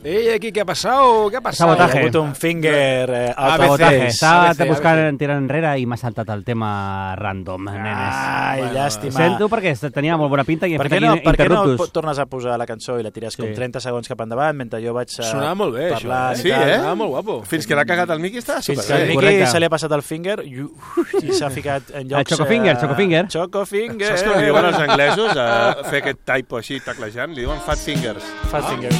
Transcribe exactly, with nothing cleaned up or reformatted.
Ei, aquí, què ha passat? Què ha passat? Sabotaje. Ha hagut un finger eh, A B C. sabotaje. Estava buscant tirar enrere i m'ha saltat el tema random, nenes. Ai, Bueno, llàstima. Sento perquè tenia molt bona pinta i hem Per fet què no, aquí per què no interruptus. tornes a posar la cançó i la tires com Sí. trenta segons cap endavant mentre jo vaig uh, Sonava molt bé, això. parlar? Eh? i Sí, tal? eh? Sonava molt guapo. Fins que l'ha cagat el Miqui està Fins que superbé. el Miqui correcte. se li ha passat el finger i, i s'ha ficat en llocs... El Chocofinger, eh, Chocofinger. Chocofinger. Saps com li diuen els anglesos a fer aquest typo així taclejant? Li diuen fat fingers. Fat finger.